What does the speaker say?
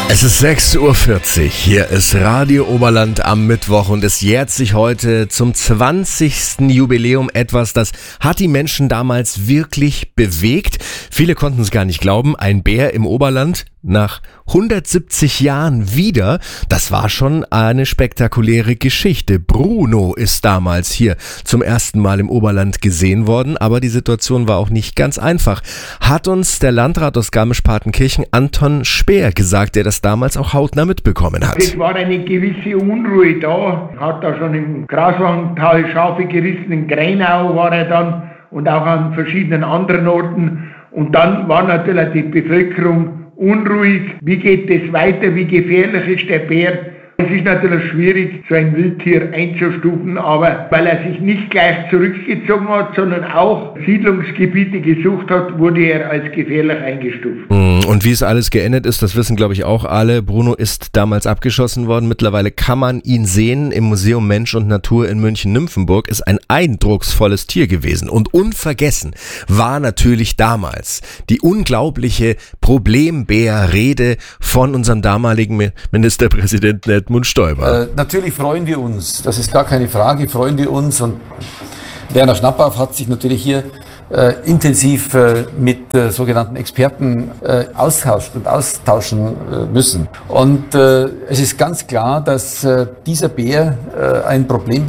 Es ist 6:40 Uhr, hier ist Radio Oberland am Mittwoch und es jährt sich heute zum 20. Jubiläum etwas, das hat die Menschen damals wirklich bewegt. Viele konnten es gar nicht glauben, ein Bär im Oberland nach 170 Jahren wieder, das war schon eine spektakuläre Geschichte. Bruno ist damals hier zum ersten Mal im Oberland gesehen worden, aber die Situation war auch nicht ganz einfach. Hat uns der Landrat aus Garmisch-Partenkirchen, Anton Speer, gesagt, der das damals auch hautnah mitbekommen hat. Es war eine gewisse Unruhe da, hat da schon im Graswangtal Schafe gerissen, in Greinau war er dann und auch an verschiedenen anderen Orten. Und dann war natürlich die Bevölkerung unruhig. Wie geht es weiter? Wie gefährlich ist der Bär? Es ist natürlich schwierig, so ein Wildtier einzustufen, aber weil er sich nicht gleich zurückgezogen hat, sondern auch Siedlungsgebiete gesucht hat, wurde er als gefährlich eingestuft. Und wie es alles geendet ist, das wissen glaube ich auch alle. Bruno ist damals abgeschossen worden. Mittlerweile kann man ihn sehen im Museum Mensch und Natur in München-Nymphenburg. Ist ein eindrucksvolles Tier gewesen. Und unvergessen war natürlich damals die unglaubliche Problembär-Rede von unserem damaligen Ministerpräsidenten Edmund Stoiber. Natürlich freuen wir uns, das ist gar keine Frage, freuen wir uns. Und Werner Schnappauf hat sich natürlich hier intensiv mit sogenannten Experten austauschen müssen. Und es ist ganz klar, dass dieser Bär ein Problem